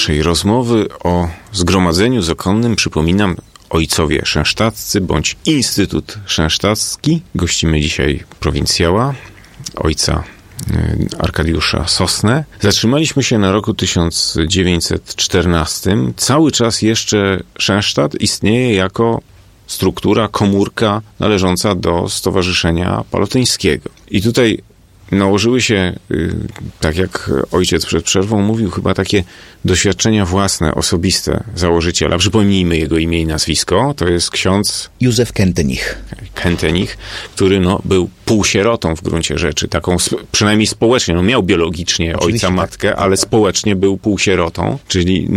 naszej rozmowy o zgromadzeniu zakonnym, przypominam, ojcowie szensztaccy bądź Instytut Szensztacki. Gościmy dzisiaj prowincjała, ojca Arkadiusza Sosnę. Zatrzymaliśmy się na roku 1914. Cały czas jeszcze Szensztat istnieje jako struktura, komórka należąca do Stowarzyszenia Palotyńskiego. I tutaj nałożyły się, tak jak ojciec przed przerwą mówił, chyba takie doświadczenia własne, osobiste założyciela. Przypomnijmy jego imię i nazwisko. To jest ksiądz Józef Kentenich. Kentenich, który był półsierotą w gruncie rzeczy, taką przynajmniej społecznie, miał biologicznie ojca, matkę, ale społecznie był półsierotą, czyli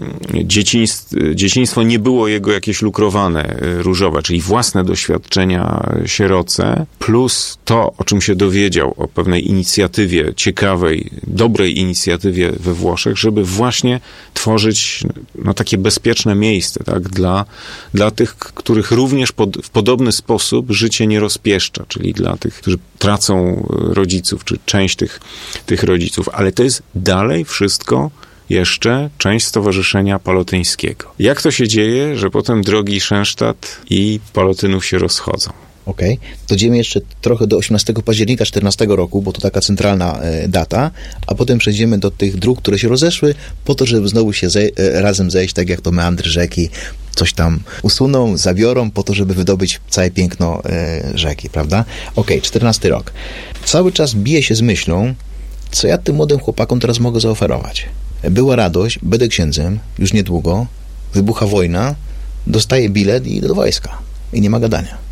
dzieciństwo nie było jego jakieś lukrowane, różowe, czyli własne doświadczenia sieroce, plus to, o czym się dowiedział, o pewnej inicjatywie ciekawej, dobrej inicjatywie we Włoszech, żeby właśnie tworzyć takie bezpieczne miejsce, tak, dla tych, których również w podobny sposób życie nie rozpieszcza, czyli dla tych, którzy tracą rodziców, czy część tych rodziców. Ale to jest dalej wszystko jeszcze część Stowarzyszenia Palotyńskiego. Jak to się dzieje, że potem drogi Szensztat i Palotynów się rozchodzą? Okej. Dojdziemy jeszcze trochę do 18 października 14 roku, bo to taka centralna data, a potem przejdziemy do tych dróg, które się rozeszły, po to, żeby znowu się razem zejść, tak jak to meandry rzeki, coś tam usuną, zabiorą, po to, żeby wydobyć całe piękno rzeki, prawda? 14 rok. Cały czas biję się z myślą, co ja tym młodym chłopakom teraz mogę zaoferować. Była radość, będę księdzem, już niedługo, wybucha wojna, dostaję bilet i idę do wojska. I nie ma gadania.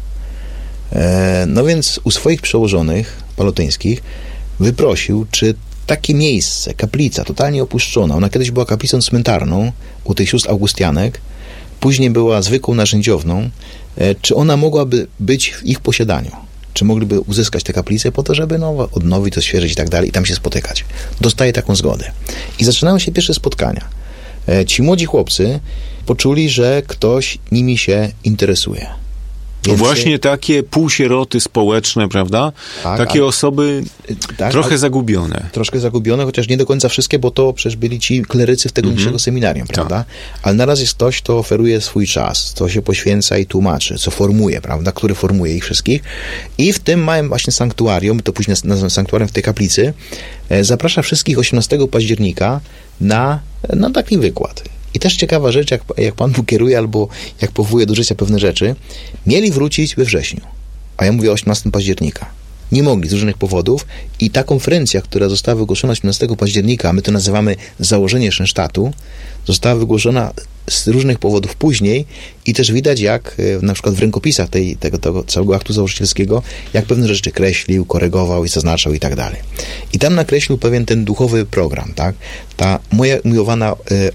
No więc u swoich przełożonych palotyńskich wyprosił, czy takie miejsce, kaplica totalnie opuszczona, ona kiedyś była kaplicą cmentarną u tych sióstr Augustianek, później była zwykłą narzędziowną, czy ona mogłaby być w ich posiadaniu? Czy mogliby uzyskać tę kaplicę po to, żeby odnowić, odświeżyć i tak dalej i tam się spotykać? Dostaje taką zgodę. I zaczynają się pierwsze spotkania. Ci młodzi chłopcy poczuli, że ktoś nimi się interesuje. Właśnie takie półsieroty społeczne, prawda? Tak, takie osoby trochę zagubione. Troszkę zagubione, chociaż nie do końca wszystkie, bo to przecież byli ci klerycy w tego niższego seminarium, prawda? Tak. Ale naraz jest ktoś, kto oferuje swój czas, co się poświęca i tłumaczy, co formuje, prawda? Który formuje ich wszystkich. I w tym małym właśnie sanktuarium, to później nazywam sanktuarium w tej kaplicy, zaprasza wszystkich 18 października na taki wykład. I też ciekawa rzecz, jak Pan Bóg kieruje albo jak powołuje do życia pewne rzeczy, mieli wrócić we wrześniu, a ja mówię o 18 października. Nie mogli z różnych powodów i ta konferencja, która została wygłoszona 18 października, my to nazywamy założenie Szensztatu, została wygłoszona z różnych powodów później i też widać, jak na przykład w rękopisach tego całego aktu założycielskiego, jak pewne rzeczy kreślił, korygował i zaznaczał i tak dalej. I tam nakreślił pewien ten duchowy program, tak? Ta moja umiłowana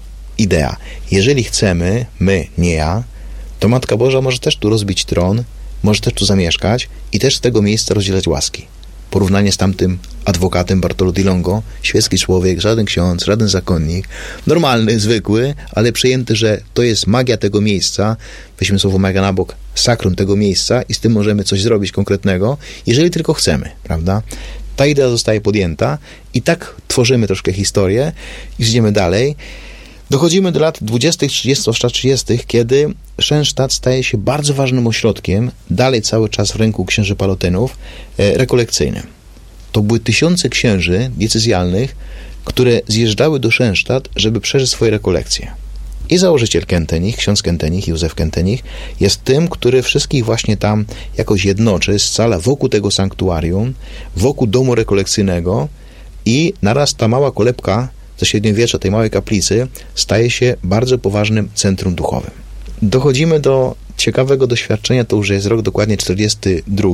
idea. Jeżeli chcemy, my, nie ja, to Matka Boża może też tu rozbić tron, może też tu zamieszkać i też z tego miejsca rozdzielać łaski. Porównanie z tamtym adwokatem Bartolo di Longo, świecki człowiek, żaden ksiądz, żaden zakonnik, normalny, zwykły, ale przyjęty, że to jest magia tego miejsca, weźmy słowo magia na bok, sakrum tego miejsca i z tym możemy coś zrobić konkretnego, jeżeli tylko chcemy, prawda? Ta idea zostaje podjęta i tak tworzymy troszkę historię i idziemy dalej. Dochodzimy do lat 20., 30., zwłaszcza 30., kiedy Szensztat staje się bardzo ważnym ośrodkiem, dalej cały czas w ręku księży Palotynów, rekolekcyjnym. To były tysiące księży diecezjalnych, które zjeżdżały do Szensztat, żeby przeżyć swoje rekolekcje. I założyciel Kentenich, ksiądz Kentenich, Józef Kentenich, jest tym, który wszystkich właśnie tam jakoś jednoczy, scala wokół tego sanktuarium, wokół domu rekolekcyjnego i naraz ta mała kolebka ze średniowiecza, tej małej kaplicy, staje się bardzo poważnym centrum duchowym. Dochodzimy do ciekawego doświadczenia, to już jest rok dokładnie 42.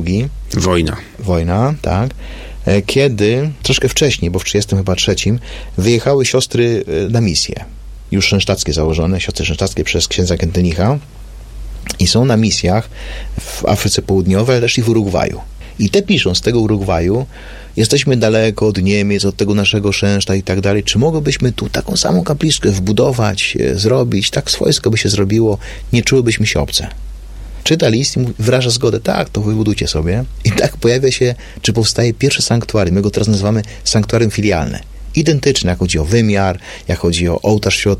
Wojna, tak. Kiedy, troszkę wcześniej, bo w 33, wyjechały siostry na misję. Już szensztackie założone, siostry szensztackie przez księdza Kentenicha i są na misjach w Afryce Południowej, ale też i w Urugwaju. I te piszą z tego Urugwaju, jesteśmy daleko od Niemiec, od tego naszego Szenszta i tak dalej, czy mogłybyśmy tu taką samą kapliczkę wbudować, zrobić, tak swojsko by się zrobiło, nie czułybyśmy się obce. Czyta list i wyraża zgodę, tak, to wybudujcie sobie. I tak pojawia się, czy powstaje pierwsze sanktuarium, my go teraz nazywamy sanktuarium filialne. Identyczne, jak chodzi o wymiar, jak chodzi o ołtarz